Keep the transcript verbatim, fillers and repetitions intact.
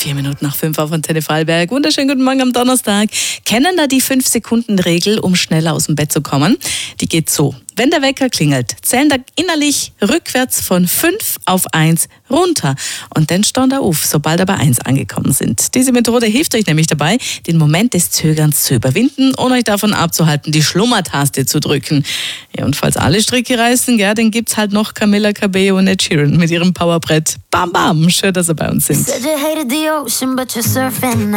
Vier Minuten nach fünf auf Antenne Vorarlberg. Wunderschönen guten Morgen am Donnerstag. Kennen da die fünf Sekunden Regel, um schneller aus dem Bett zu kommen? Die geht so. Wenn der Wecker klingelt, zählen da innerlich rückwärts von fünf auf eins runter. Und dann stehen da auf, sobald ihr bei eins angekommen sind. Diese Methode hilft euch nämlich dabei, den Moment des Zögerns zu überwinden und euch davon abzuhalten, die Schlummertaste zu drücken. Ja, und falls alle Stricke reißen, ja, dann gibt's halt noch Camilla Cabello und Ed Sheeran mit ihrem Powerbrett. Bam, bam, schön, dass ihr bei uns sind.